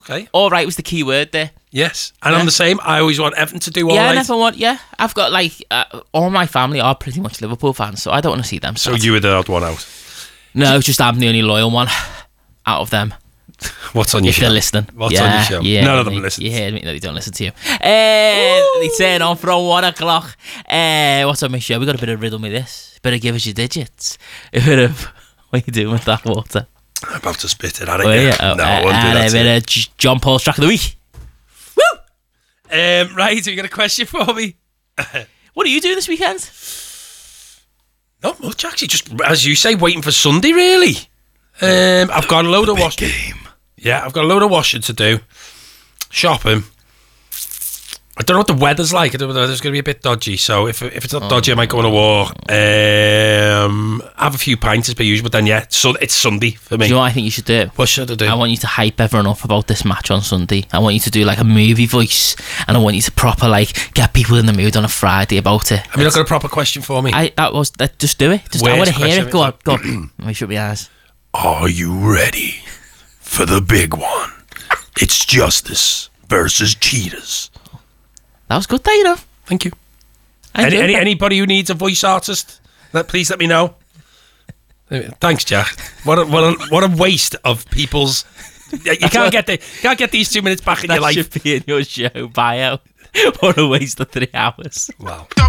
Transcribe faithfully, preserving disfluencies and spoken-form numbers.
Okay. All right was the key word there. Yes, and Yeah. I'm the same. I always want Everton to do all yeah, right. I never want. Yeah, I've got like uh, all my family are pretty much Liverpool fans, so I don't want to see them. So sad. you were the odd one out. No, just I'm the only loyal one out of them. What's on your If show? they're listening, What's yeah, on your show? Yeah, None of them mate, listen. You hear me? No, they don't listen to you. Uh, they turn on from one o'clock. Uh, what's on my show? We got a bit of riddle me this. Better give us your digits. A bit of what are you doing with that water? I'm about to spit it at it. Oh, yeah. yeah. No, uh, I won't do and that. a to bit you. of J- John Paul's track of the week. Woo! Um, right, you got a question for me? What are you doing this weekend? Not much, actually. Just as you say, waiting for Sunday. Really. Um, I've got a load of washing. Yeah, I've got a load of washing to do. Shopping. I don't know what the weather's like. I don't know. It's going to be a bit dodgy. So if if it's not Oh. dodgy, I might go on a walk. Um, have a few pints as per usual. But then yeah, so it's Sunday for me. Do you know what I think you should do? What should I do? I want you to hype everyone up about this match on Sunday. I want you to do like a movie voice, and I want you to proper like get people in the mood on a Friday about it. Have you not got a proper question for me? I that was that. Just do it. Just I Worst want to hear question it. Go on, go on. Let me shut my eyes. Are you ready for the big one? It's Justice versus Cheetahs. That was good, there, you know. Thank you. I Any, do. any anybody who needs a voice artist, let, please let me know. Thanks, Jack. What a, what a, what a waste of people's. You can't get the can't get these two minutes back in that your life. should be in your show bio. What a waste of three hours. Wow.